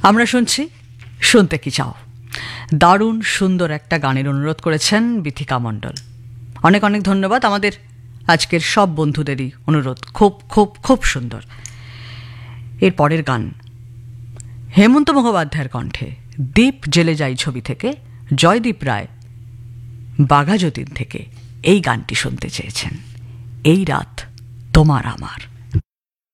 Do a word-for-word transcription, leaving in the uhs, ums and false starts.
আমরা শুনছি শুনতে কি চাও, দারুণ সুন্দর একটা গানের অনুরোধ করেছেন বিথিকা মণ্ডল। অনেক অনেক ধন্যবাদ। আমাদের আজকের সব বন্ধুদেরই অনুরোধ খুব খুব খুব সুন্দর। এর পরের গান হেমন্ত মুখোপাধ্যায়ের কণ্ঠে, দীপ জেলে যাই ছবি থেকে জয়দীপ রায় বাঘাযতীন থেকে এই গানটি শুনতে চেয়েছেন। এই রাত তোমার আমার।